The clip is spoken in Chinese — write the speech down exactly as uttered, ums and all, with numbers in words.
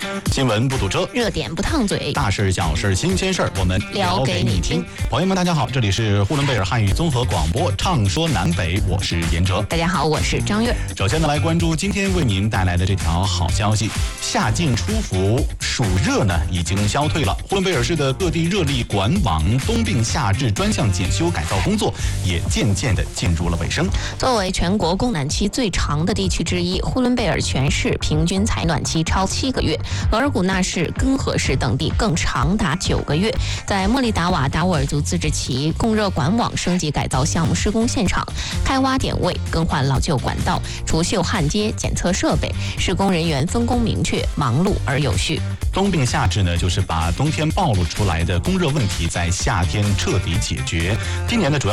新闻不堵车， 热点不烫嘴， 大事小事新鲜事儿，我们聊给你听。 朋友们，大家好，这里是呼伦贝尔汉语综合广播，畅说南北，我是严哲。 大家好，我是张悦。 首先呢，来关注今天为您带来的这条好消息：夏尽初伏，暑热呢已经消退了。呼伦贝尔市的各地热力管网冬病夏治专项检修改造工作也渐渐的进入了尾声。 作为全国供暖期最长的地区之一，呼伦贝尔全市平均采暖期超七个月，额尔古纳市、根河市等地更长达九个月。在莫利达瓦达沃尔族自治旗供热管网升级改造项目施工现场，开挖点位、更换老旧管道、除锈焊接、检测设备，施工人员分工明确，忙碌而有序。 冬病夏治呢，就是把冬天暴露出来的供热问题在夏天彻底解决。今年的主要